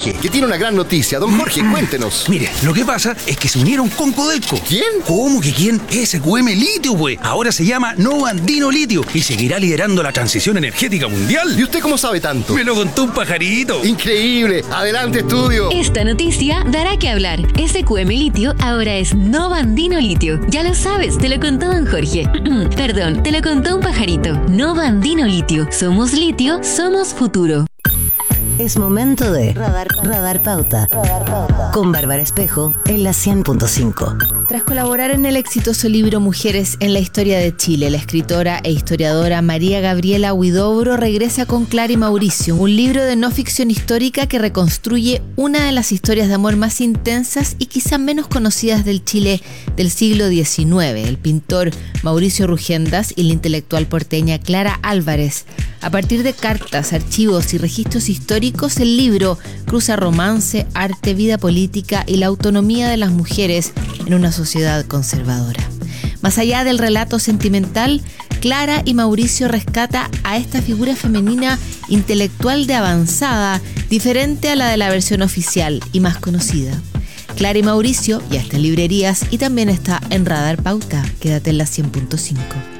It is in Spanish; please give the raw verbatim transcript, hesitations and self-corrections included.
Jorge, que tiene una gran noticia. Don Jorge, cuéntenos. Mire, lo que pasa es que se unieron con Codelco. ¿Quién? ¿Cómo que quién? S Q M Litio, pues. Ahora se llama Nova Andino Litio y seguirá liderando la transición energética mundial. ¿Y usted cómo sabe tanto? Me lo contó un pajarito. Increíble. Adelante, estudio. Esta noticia dará que hablar. S Q M Litio ahora es Nova Andino Litio. Ya lo sabes, te lo contó don Jorge. Perdón, te lo contó un pajarito. Nova Andino Litio. Somos litio, somos futuro. Es momento de Radar, Radar Pauta. Radar Pauta. Con Bárbara Espejo en la cien punto cinco. Tras colaborar en el exitoso libro Mujeres en la Historia de Chile, la escritora e historiadora María Gabriela Huidobro regresa con Clara y Mauricio, un libro de no ficción histórica que reconstruye una de las historias de amor más intensas y quizá menos conocidas del Chile del siglo diecinueve, el pintor Mauricio Rugendas y la intelectual porteña Clara Álvarez. A partir de cartas, archivos y registros históricos, el libro cruza romance, arte, vida política y la autonomía de las mujeres en una sociedad conservadora. Más allá del relato sentimental, Clara y Mauricio rescata a esta figura femenina intelectual de avanzada, diferente a la de la versión oficial y más conocida. Clara y Mauricio ya está en librerías y también está en Radar Pauta. Quédate en la cien punto cinco.